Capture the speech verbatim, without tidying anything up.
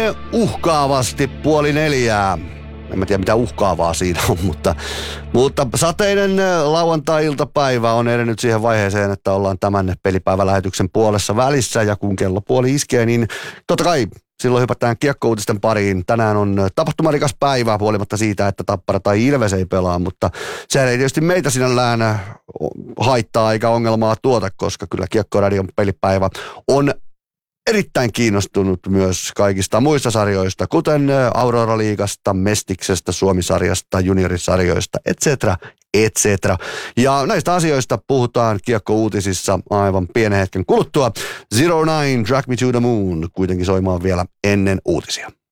uhkaavasti puoli neljää. En mä tiedä mitä uhkaavaa siinä on, mutta, mutta sateinen lauantai-iltapäivä on edennyt siihen vaiheeseen, että ollaan tämän pelipäivälähetyksen puolessa välissä. Ja kun kello puoli iskee, niin totta kai silloin hypätään kiekkouutisten pariin. Tänään on tapahtumarikas päivä, huolimatta siitä, että Tappara tai Ilves ei pelaa, mutta se ei tietysti meitä sinällään haittaa eikä ongelmaa tuota, koska kyllä Kiekko-radion pelipäivä on erittäin kiinnostunut myös kaikista muista sarjoista, kuten Aurora-liigasta, Mestiksestä, Suomi-sarjasta, juniorisarjoista, et cetera, et cetera. Ja näistä asioista puhutaan Kiekko-uutisissa aivan pienen hetken kuluttua. Zero Nine, Drag Me to the Moon, kuitenkin soimaan vielä ennen uutisia.